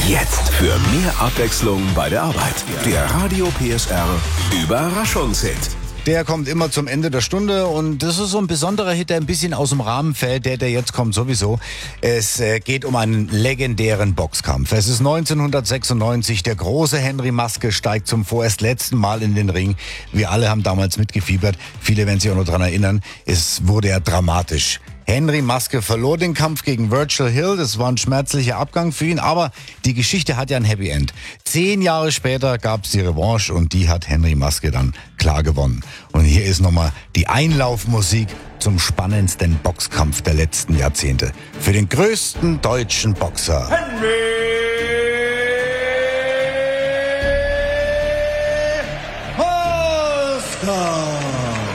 Jetzt für mehr Abwechslung bei der Arbeit. Der Radio PSR Überraschungshit. Der kommt immer zum Ende der Stunde und das ist so ein besonderer Hit, der ein bisschen aus dem Rahmen fällt, der jetzt kommt sowieso. Es geht um einen legendären Boxkampf. Es ist 1996, der große Henry Maske steigt zum vorerst letzten Mal in den Ring. Wir alle haben damals mitgefiebert, viele werden sich auch noch daran erinnern, es wurde ja dramatisch. Henry Maske verlor den Kampf gegen Virgil Hill. Das war ein schmerzlicher Abgang für ihn, aber die Geschichte hat ja ein Happy End. 10 Jahre später gab es die Revanche und die hat Henry Maske dann klar gewonnen. Und hier ist nochmal die Einlaufmusik zum spannendsten Boxkampf der letzten Jahrzehnte. Für den größten deutschen Boxer. Henry